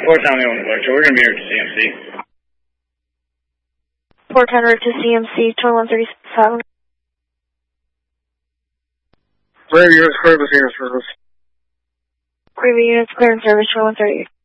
Fort Town, we're going to be here to CMC. Fort Town route to CMC, 2137. Brave units clear the service. Brave units clear in service, 2138.